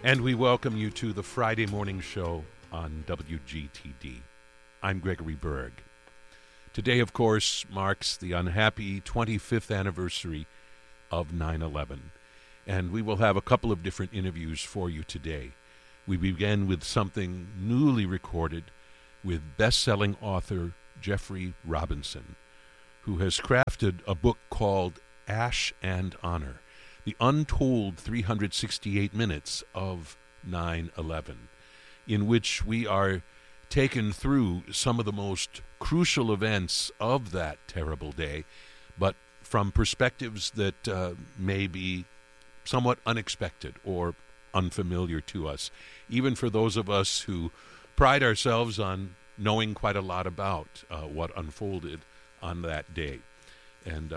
And we welcome you to the Friday morning show on WGTD. I'm Gregory Berg. Today, of course, marks the unhappy 25th anniversary of 9/11. And we will have a couple of different interviews for you today. We begin with something newly recorded with best-selling author Jeffrey Robinson, who has crafted a book called Ash and Honor, the untold 368 minutes of 9/11, in which we are taken through some of the most crucial events of that terrible day, but from perspectives that may be somewhat unexpected or unfamiliar to us, even for those of us who pride ourselves on knowing quite a lot about what unfolded on that day. And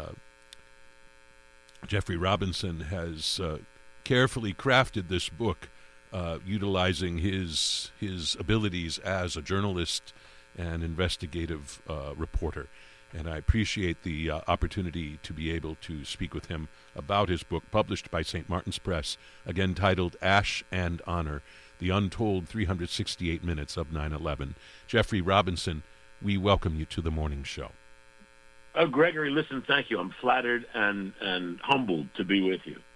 Jeffrey Robinson has carefully crafted this book, utilizing his abilities as a journalist and investigative reporter. And I appreciate the opportunity to be able to speak with him about his book, published by St. Martin's Press, again titled Ash and Honor, the Untold 368 Minutes of 9/11. Jeffrey Robinson, we welcome you to the morning show. Oh, Gregory, listen, thank you. I'm flattered and humbled to be with you.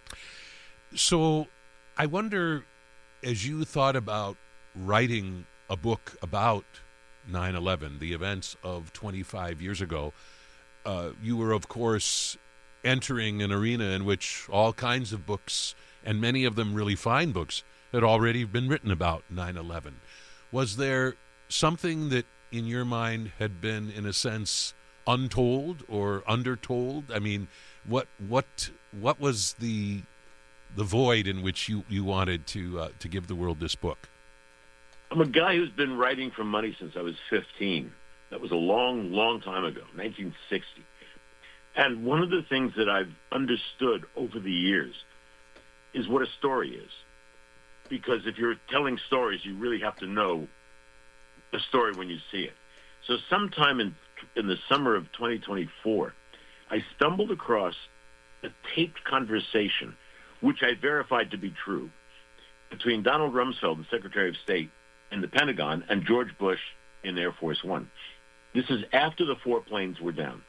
So I wonder, as you thought about writing a book about 9/11, the events of 25 years ago, you were, of course, entering an arena in which all kinds of books, and many of them really fine books, had already been written about 9/11. Was there something that, in your mind, had been, in a sense, untold or undertold? I mean, what was the void in which you wanted to give the world this book? I'm a guy who's been writing for money since I was 15. That was a long, long time ago, 1960. And one of the things that I've understood over the years is what a story is. Because if you're telling stories, you really have to know the story when you see it. So sometime in the summer of 2024, I stumbled across a taped conversation, which I verified to be true, between Donald Rumsfeld, the Secretary of State, in the Pentagon, and George Bush in Air Force One. This is after the 4 planes were down.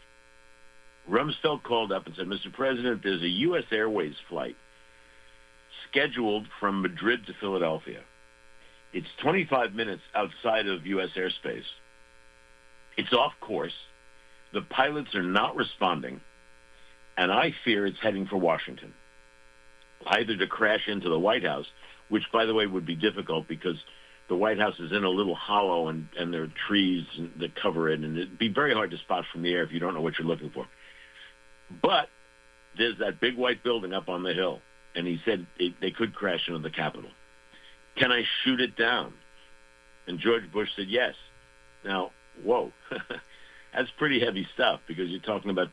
Rumsfeld called up and said, "Mr. President, there's a U.S. Airways flight scheduled from Madrid to Philadelphia. It's 25 minutes outside of U.S. airspace. It's off course. The pilots are not responding, and I fear it's heading for Washington, either to crash into the White House," which, by the way, would be difficult because the White House is in a little hollow and there are trees that cover it, and it'd be very hard to spot from the air if you don't know what you're looking for. But there's that big white building up on the hill, and he said they could crash into the Capitol. Can I shoot it down? And George Bush said yes. Now, whoa, that's pretty heavy stuff because you're talking about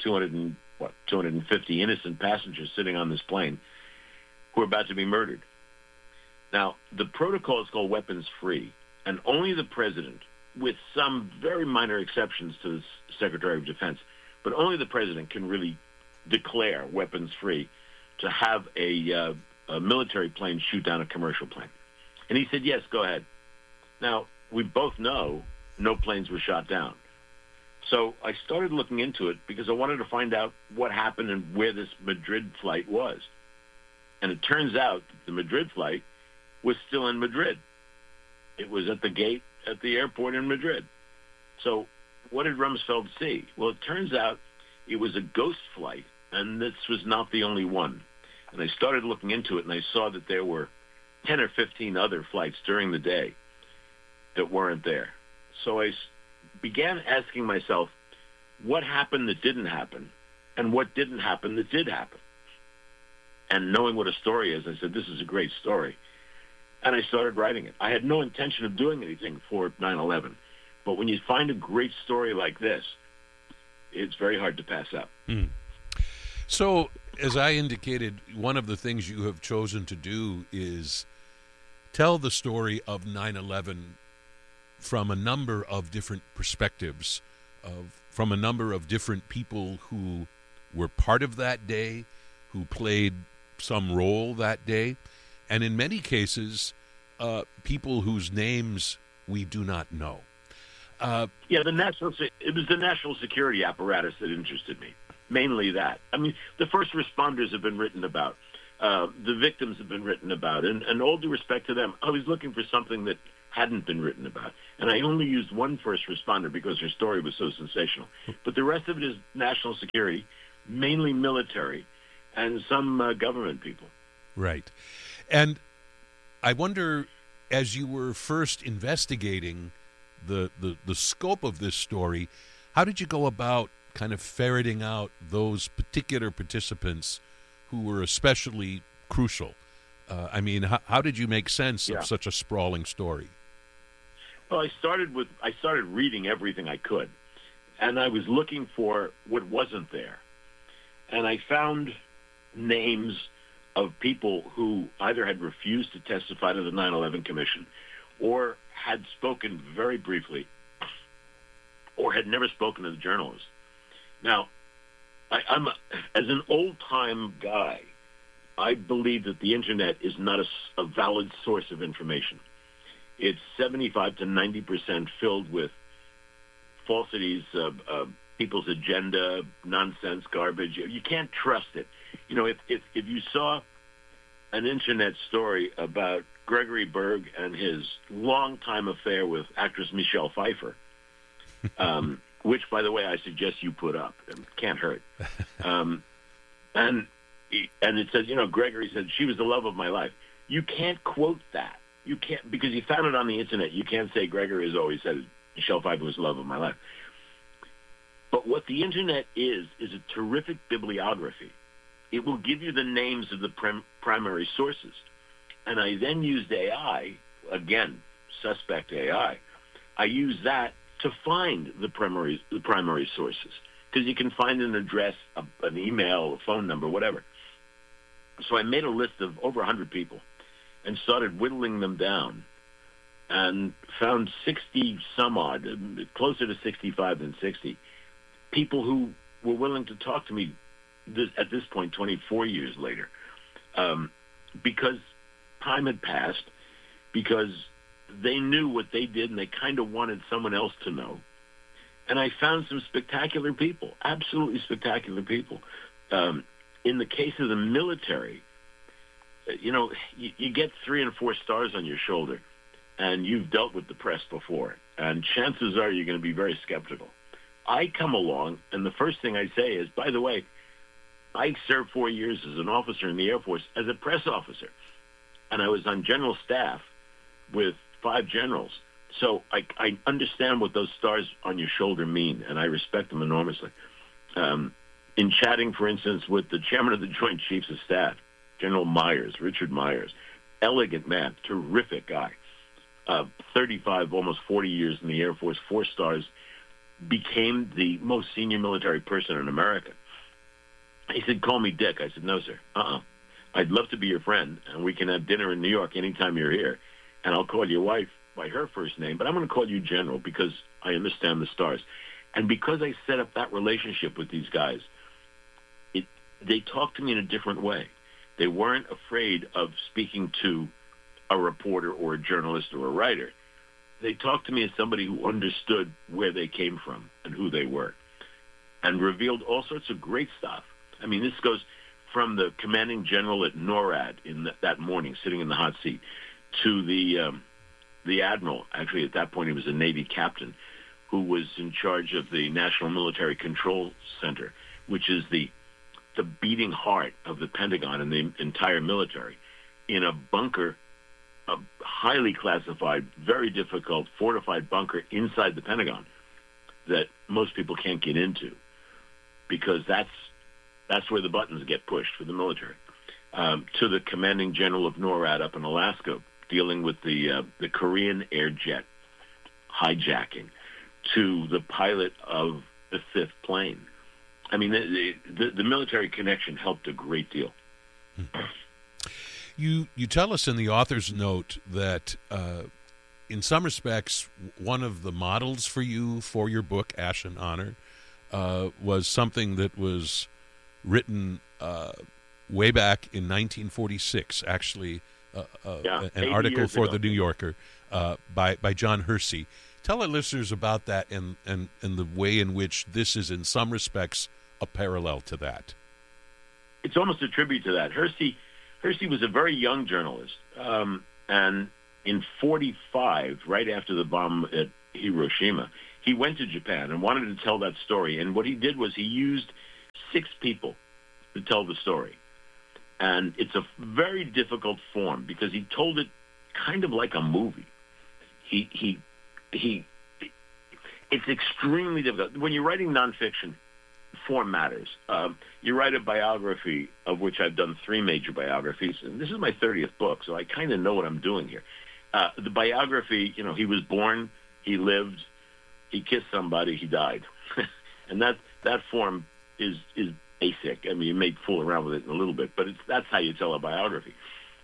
250 innocent passengers sitting on this plane who are about to be murdered. Now, the protocol is called weapons free, and only the president, with some very minor exceptions to the Secretary of Defense, but only the president can really declare weapons free to have a military plane shoot down a commercial plane. And he said, yes, go ahead. Now, we both know no planes were shot down. So I started looking into it because I wanted to find out what happened and where this Madrid flight was. And it turns out that the Madrid flight was still in Madrid. It was at the gate at the airport in Madrid. So what did Rumsfeld see? Well, it turns out it was a ghost flight, and this was not the only one. And I started looking into it, and I saw that there were 10 or 15 other flights during the day that weren't there. So I began asking myself, what happened that didn't happen, and what didn't happen that did happen? And knowing what a story is, I said, this is a great story. And I started writing it. I had no intention of doing anything for 9/11. But when you find a great story like this, it's very hard to pass up. So, as I indicated, one of the things you have chosen to do is tell the story of 9/11 from a number of different perspectives, from a number of different people who were part of that day, who played some role that day, and in many cases, people whose names we do not know. It was the national security apparatus that interested me, mainly that. I mean, the first responders have been written about. The victims have been written about. And all due respect to them, I was looking for something that hadn't been written about. And I only used one first responder because her story was so sensational. But the rest of it is national security, mainly military, and some government people. Right. And I wonder, as you were first investigating the scope of this story, how did you go about kind of ferreting out those particular participants who were especially crucial? I mean, how did you make sense of such a sprawling story? Well, I started reading everything I could, and I was looking for what wasn't there. And I found names of people who either had refused to testify to the 9/11 Commission or had spoken very briefly or had never spoken to the journalist. Now, I'm as an old-time guy, I believe that the Internet is not a valid source of information. It's 75 to 90% filled with falsities, people's agenda, nonsense, garbage. You can't trust it. You know, if you saw an Internet story about Gregory Berg and his long-time affair with actress Michelle Pfeiffer, which, by the way, I suggest you put up. It can't hurt. And it says, Gregory said, she was the love of my life. You can't quote that. You can't, because you found it on the Internet. You can't say Gregory has always said Michelle Pfeiffer was the love of my life. But what the Internet is a terrific bibliography. It will give you the names of the primary sources. And I then used AI, again, suspect AI. I used that to find the primary sources, because you can find an address, an email, a phone number, whatever. So I made a list of over 100 people and started whittling them down and found 60 some odd, closer to 65 than 60, people who were willing to talk to me at this point, 24 years later, because time had passed, because they knew what they did and they kind of wanted someone else to know. And I found some spectacular people, absolutely spectacular people. In the case of the military, you get 3 and 4 stars on your shoulder, and you've dealt with the press before, and chances are you're going to be very skeptical. I come along, and the first thing I say is, by the way, I served 4 years as an officer in the Air Force as a press officer, and I was on general staff with 5 generals. So I understand what those stars on your shoulder mean, and I respect them enormously. In chatting, for instance, with the chairman of the Joint Chiefs of Staff, General Myers, Richard Myers, elegant man, terrific guy, 35, almost 40 years in the Air Force, 4 stars, became the most senior military person in America. He said, call me Dick. I said, no, sir. I'd love to be your friend, and we can have dinner in New York anytime you're here, and I'll call your wife by her first name, but I'm going to call you General because I understand the stars. And because I set up that relationship with these guys, they talked to me in a different way. They weren't afraid of speaking to a reporter or a journalist or a writer. They talked to me as somebody who understood where they came from and who they were, and revealed all sorts of great stuff. I mean, this goes from the commanding general at NORAD that morning, sitting in the hot seat, to the admiral. Actually, at that point, he was a Navy captain who was in charge of the National Military Control Center, which is the beating heart of the Pentagon and the entire military, in a bunker, a highly classified, very difficult, fortified bunker inside the Pentagon that most people can't get into, because that's where the buttons get pushed for the military. To the commanding general of NORAD up in Alaska, dealing with the Korean air jet hijacking, to the pilot of the 5th plane. I mean, the military connection helped a great deal. You tell us in the author's note that in some respects, one of the models for you for your book, Ash and Honor, was something that was written way back in 1946, actually an article for the New Yorker by John Hersey. Tell our listeners about that and the way in which this is, in some respects, a parallel to that. It's almost a tribute to that. Hersey was a very young journalist, and in 1945, right after the bomb at Hiroshima, he went to Japan and wanted to tell that story. And what he did was he used 6 people to tell the story. And it's a very difficult form because he told it kind of like a movie. It's extremely difficult. When you're writing nonfiction, form matters. You write a biography, of which I've done 3 major biographies, and this is my 30th book, so I kind of know what I'm doing here. The biography, he was born, he lived, he kissed somebody, he died. And that form is basic. I mean, you may fool around with it a little bit, but that's how you tell a biography.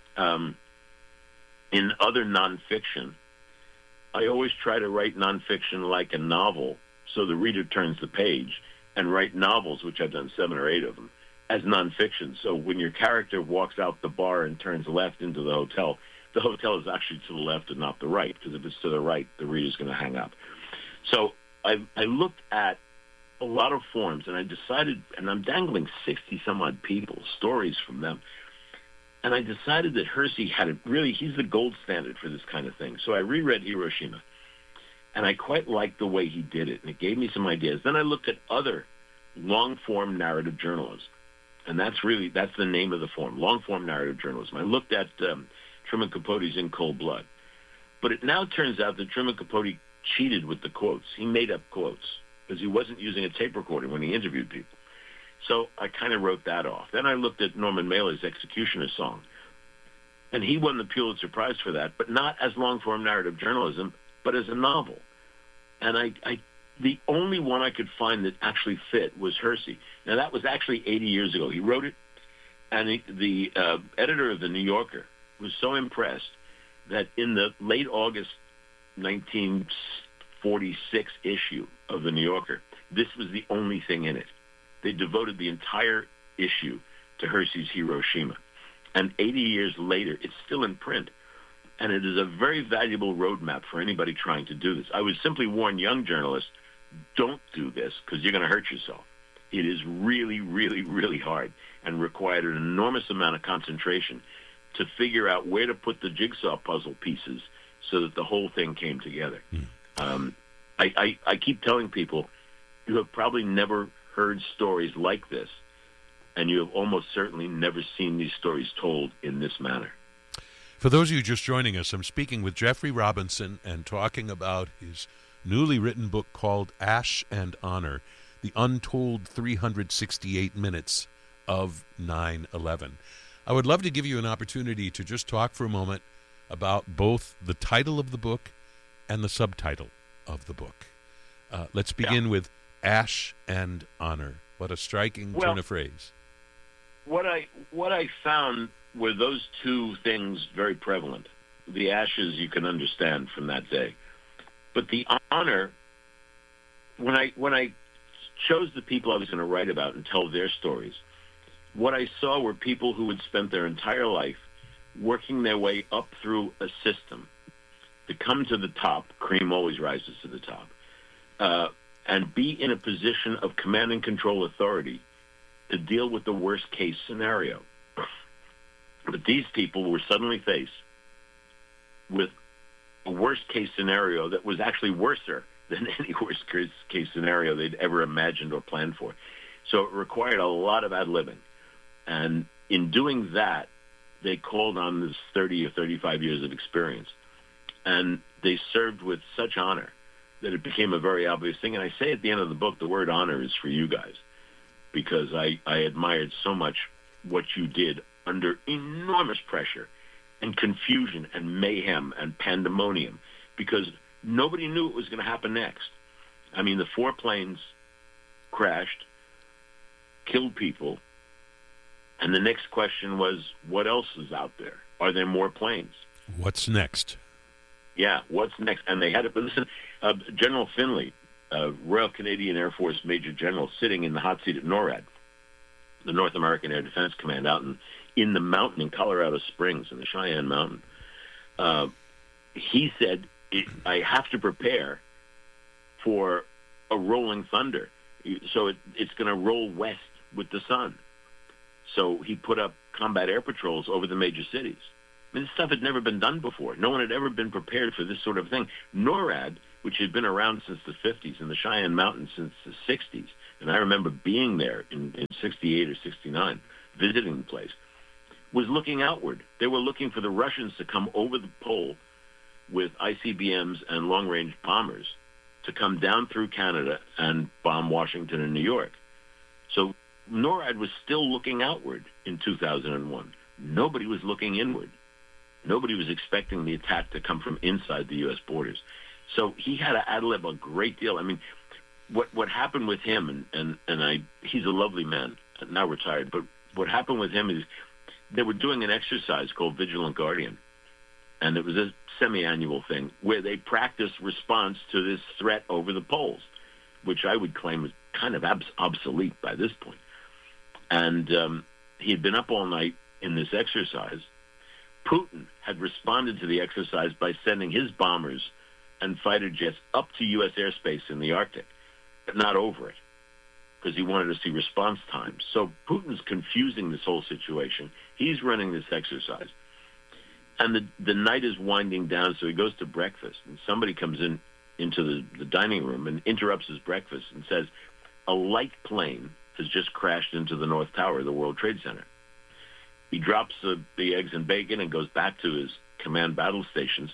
In other nonfiction, I always try to write nonfiction like a novel, so the reader turns the page, and write novels, which I've done 7 or 8 of them, as nonfiction. So when your character walks out the bar and turns left into the hotel is actually to the left and not the right, because if it's to the right, the reader's going to hang up. So I looked at a lot of forms, and I decided, and I'm dangling 60-some-odd people, stories from them, and I decided that Hersey he's the gold standard for this kind of thing. So I reread Hiroshima, and I quite liked the way he did it, and it gave me some ideas. Then I looked at other long-form narrative journalism, and that's the name of the form, long-form narrative journalism. I looked at Truman Capote's In Cold Blood, but it now turns out that Truman Capote cheated with the quotes. He made up quotes because he wasn't using a tape recorder when he interviewed people. So I kind of wrote that off. Then I looked at Norman Mailer's Executioner Song, and he won the Pulitzer Prize for that, but not as long-form narrative journalism, but as a novel. And the only one I could find that actually fit was Hersey. Now, that was actually 80 years ago. He wrote it, and the editor of The New Yorker was so impressed that in the late August 1946 issue of The New Yorker, this was the only thing in it. They devoted the entire issue to Hersey's Hiroshima. And 80 years later, it's still in print. And it is a very valuable roadmap for anybody trying to do this. I would simply warn young journalists, don't do this because you're going to hurt yourself. It is really, really, really hard and required an enormous amount of concentration to figure out where to put the jigsaw puzzle pieces so that the whole thing came together. I keep telling people, you have probably never heard stories like this, and you have almost certainly never seen these stories told in this manner. For those of you just joining us, I'm speaking with Jeffrey Robinson and talking about his newly written book called Ash and Honor, The Untold 368 Minutes of 9/11. I would love to give you an opportunity to just talk for a moment about both the title of the book and the subtitle of the book. Let's begin with Ash and Honor. What a striking turn of phrase. What I found were those two things very prevalent. The ashes you can understand from that day, but the honor. When I chose the people I was going to write about and tell their stories, what I saw were people who had spent their entire life working their way up through a system to come to the top. Cream always rises to the top, and be in a position of command and control authority to deal with the worst case scenario. But these people were suddenly faced with a worst case scenario that was actually worser than any worst case scenario they'd ever imagined or planned for. So it required a lot of ad-libbing. And in doing that, they called on this 30 or 35 years of experience. And they served with such honor that it became a very obvious thing. And I say at the end of the book, the word honor is for you guys, because I admired so much what you did under enormous pressure and confusion and mayhem and pandemonium, because nobody knew what was going to happen next. I mean, the 4 planes crashed, killed people, and the next question was, what else is out there? Are there more planes? What's next? Yeah, what's next? And they had to listen. General Finley, Royal Canadian Air Force Major General, sitting in the hot seat at NORAD, the North American Air Defense Command, out in in the mountain in Colorado Springs, in the Cheyenne Mountain. He said, I have to prepare for a rolling thunder. So it's going to roll west with the sun. So he put up combat air patrols over the major cities. I mean, this stuff had never been done before. No one had ever been prepared for this sort of thing. NORAD, which had been around since the 50s, in the Cheyenne Mountains since the 60s, and I remember being there in 68 or 69, visiting the place, was looking outward. They were looking for the Russians to come over the pole with ICBMs and long-range bombers to come down through Canada and bomb Washington and New York. So NORAD was still looking outward in 2001. Nobody was looking inward. Nobody was expecting the attack to come from inside the U.S. borders. So he had to ad-lib a great deal. I mean, what happened with him, he's a lovely man, now retired, but what happened with him is they were doing an exercise called Vigilant Guardian, and it was a semi-annual thing where they practiced response to this threat over the poles, which I would claim was kind of obsolete by this point. And he had been up all night in this exercise. Putin had responded to the exercise by sending his bombers and fighter jets up to U.S. airspace in the Arctic, but not over it, because he wanted to see response times. So Putin's confusing this whole situation. He's running this exercise. And the night is winding down, so he goes to breakfast, and somebody comes into the dining room and interrupts his breakfast and says, a light plane has just crashed into the North Tower of the World Trade Center. He drops the eggs and bacon and goes back to his command battle stations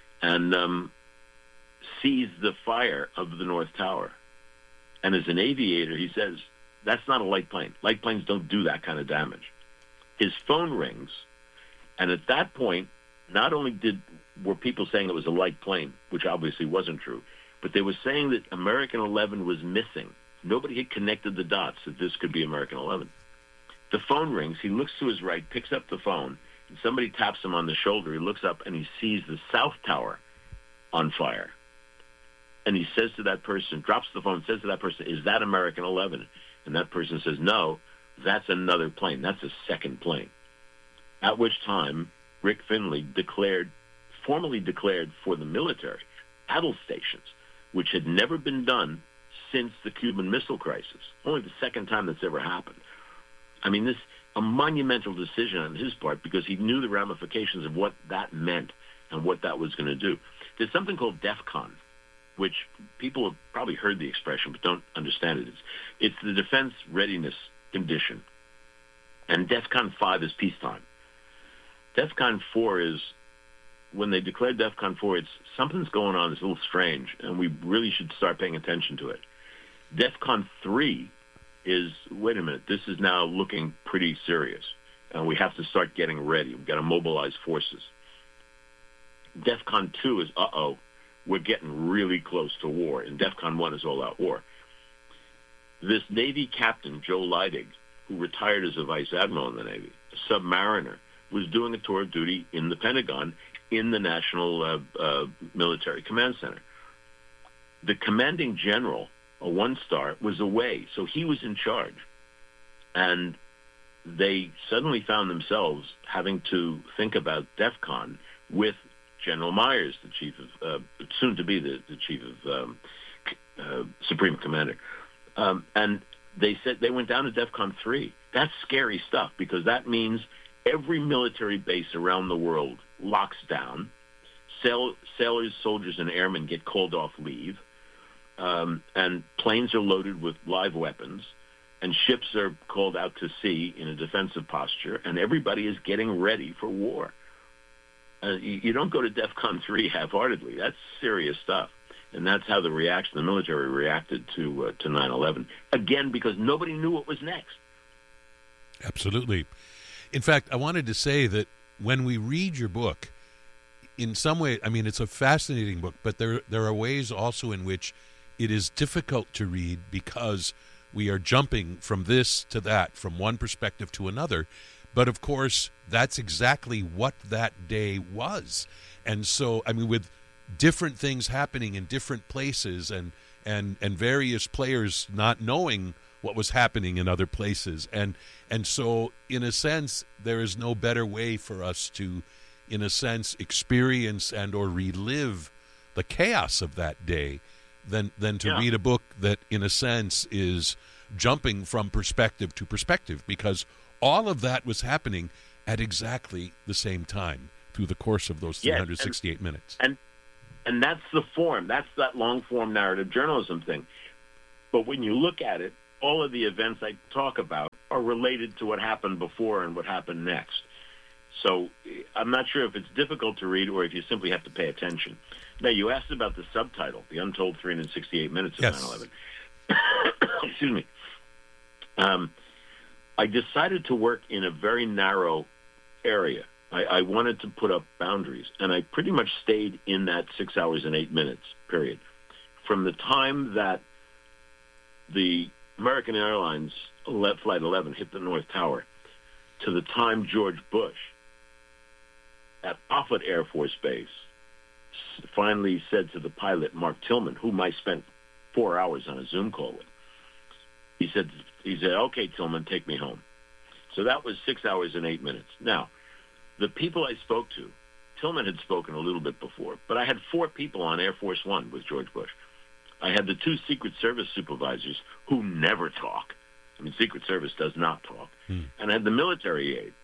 and sees the fire of the North Tower. And as an aviator, he says, that's not a light plane. Light planes don't do that kind of damage. His phone rings, and at that point, not only were people saying it was a light plane, which obviously wasn't true, but they were saying that American 11 was missing. Nobody had connected the dots that this could be American 11. The phone rings. He looks to his right, picks up the phone, and somebody taps him on the shoulder. He looks up, and he sees the South Tower on fire. And he says to that person, drops the phone, says to that person, is that American 11? And that person says, no, that's another plane. That's a second plane. At which time, Rick Finley formally declared for the military battle stations, which had never been done since the Cuban Missile Crisis. Only the second time that's ever happened. I mean, a monumental decision on his part, because he knew the ramifications of what that meant and what that was going to do. There's something called DEFCON, which people have probably heard the expression but don't understand it. It's the Defense Readiness Condition. And DEFCON 5 is peacetime. DEFCON 4 is, when they declared DEFCON 4, it's something's going on that's a little strange, and we really should start paying attention to it. DEFCON 3 is, wait a minute, this is now looking pretty serious, and we have to start getting ready. We've got to mobilize forces. DEFCON 2 is, we're getting really close to war, and DEFCON 1 is all-out war. This Navy captain, Joe Leidig, who retired as a vice admiral in the Navy, a submariner, was doing a tour of duty in the Pentagon in the National Military Command Center. The commanding general, a one-star, was away, so he was in charge. And they suddenly found themselves having to think about DEFCON with General Myers, the chief of, soon to be the chief of Supreme Commander. And they said they went down to DEFCON 3. That's scary stuff, because that means every military base around the world locks down. Sailors, soldiers, and airmen get called off leave. And planes are loaded with live weapons, and ships are called out to sea in a defensive posture, and everybody is getting ready for war. You don't go to DEFCON 3 half-heartedly. That's serious stuff. And that's how the military reacted to 9/11. Again, because nobody knew what was next. Absolutely. In fact, I wanted to say that when we read your book, in some way, I mean, it's a fascinating book, but there are ways also in which it is difficult to read because we are jumping from this to that, from one perspective to another. But, of course, that's exactly what that day was. And so, I mean, with different things happening in different places and various players not knowing what was happening in other places. And so, in a sense, there is no better way for us to, in a sense, experience and or relive the chaos of that day than to read a book that, in a sense, is jumping from perspective to perspective, because all of that was happening at exactly the same time through the course of those 368 minutes. And that's the form. That's that long-form narrative journalism thing. But when you look at it, all of the events I talk about are related to what happened before and what happened next. So I'm not sure if it's difficult to read or if you simply have to pay attention. Now, you asked about the subtitle, The Untold 368 Minutes of 9/11. Excuse me. I decided to work in a very narrow area. I wanted to put up boundaries, and I pretty much stayed in that 6 hours and 8 minutes period. From the time that the American Airlines Flight 11 hit the North Tower to the time George Bush at Offutt Air Force Base finally said to the pilot, Mark Tillman, whom I spent 4 hours on a Zoom call with, he said, okay, Tillman, take me home. So that was 6 hours and 8 minutes. Now, the people I spoke to, Tillman had spoken a little bit before, but I had 4 people on Air Force One with George Bush. I had the 2 Secret Service supervisors who never talk. I mean, Secret Service does not talk. And I had the military aide.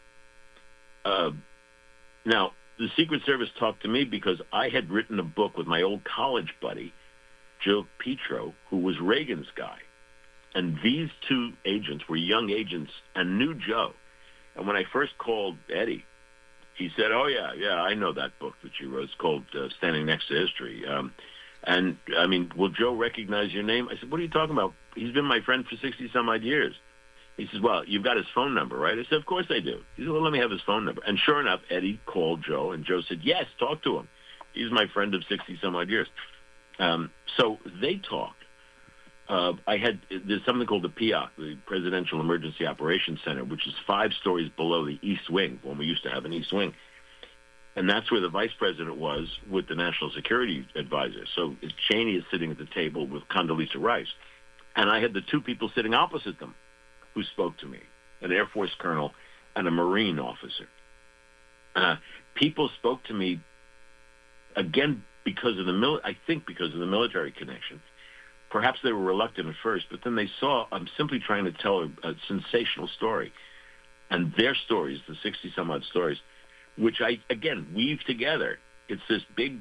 Now, the Secret Service talked to me because I had written a book with my old college buddy, Joe Petro, who was Reagan's guy. And these 2 agents were young agents and knew Joe. And when I first called Eddie, he said, oh, yeah, I know that book that you wrote. It's called Standing Next to History. And, I mean, will Joe recognize your name? I said, what are you talking about? He's been my friend for 60-some-odd years. He says, well, you've got his phone number, right? I said, of course I do. He said, well, let me have his phone number. And sure enough, Eddie called Joe, and Joe said, yes, talk to him. He's my friend of 60-some-odd years. So they talked. There's something called the PIOC, the Presidential Emergency Operations Center, which is 5 stories below the East Wing, when we used to have an East Wing. And that's where the vice president was with the National Security Advisor. So Cheney is sitting at the table with Condoleezza Rice. And I had the 2 people sitting opposite them who spoke to me, an Air Force colonel and a Marine officer. People spoke to me, again, because of because of the military connection. Perhaps they were reluctant at first, but then they saw I'm simply trying to tell a sensational story. And their stories, the 60-some-odd stories, which I, again, weave together. It's this big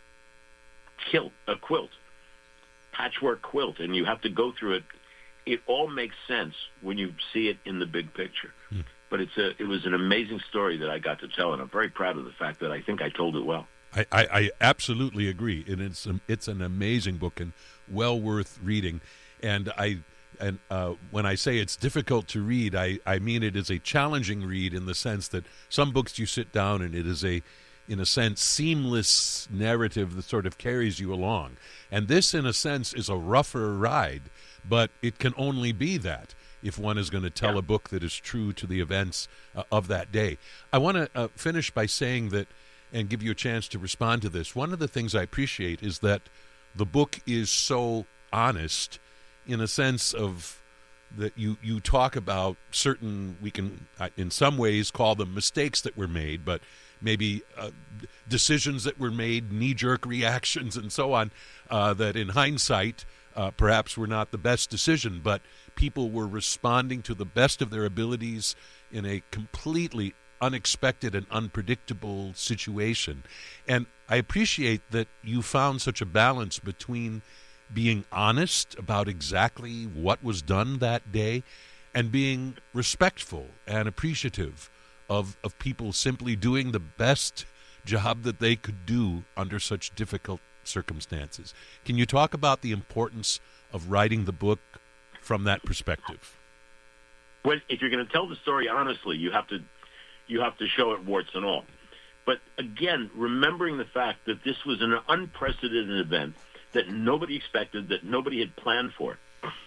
quilt, patchwork quilt, and you have to go through it. It all makes sense when you see it in the big picture. But it was an amazing story that I got to tell, and I'm very proud of the fact that I think I told it well. I absolutely agree, and it's an amazing book and well worth reading. And when I say it's difficult to read, I mean it is a challenging read in the sense that some books you sit down and it is in a sense, seamless narrative that sort of carries you along. And this, in a sense, is a rougher ride, but it can only be that if one is going to tell a book that is true to the events of that day. I want to finish by saying that, and give you a chance to respond to this. One of the things I appreciate is that the book is so honest in a sense of that you talk about certain, we can in some ways call them mistakes that were made, but maybe decisions that were made, knee-jerk reactions and so on, that in hindsight perhaps were not the best decision, but people were responding to the best of their abilities in a completely unexpected and unpredictable situation. And I appreciate that you found such a balance between being honest about exactly what was done that day and being respectful and appreciative of people simply doing the best job that they could do under such difficult circumstances. Can you talk about the importance of writing the book from that perspective? Well, if you're going to tell the story honestly, you have to show it warts and all. But again, remembering the fact that this was an unprecedented event that nobody expected, that nobody had planned for,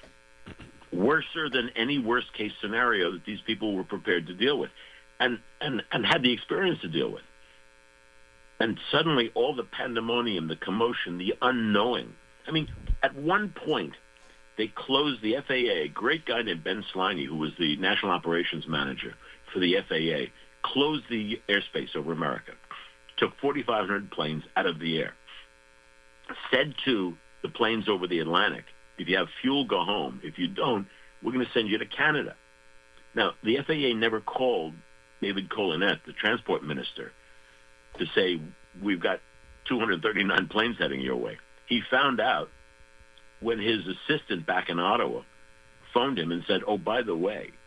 worser than any worst-case scenario that these people were prepared to deal with and had the experience to deal with. And suddenly all the pandemonium, the commotion, the unknowing. I mean, at one point, they closed the FAA. A great guy named Ben Sliney, who was the national operations manager for the FAA, closed the airspace over America, took 4,500 planes out of the air, said to the planes over the Atlantic, if you have fuel, go home. If you don't, we're going to send you to Canada. Now, the FAA never called David Colinet, the transport minister, to say, we've got 239 planes heading your way. He found out when his assistant back in Ottawa phoned him and said, oh, by the way,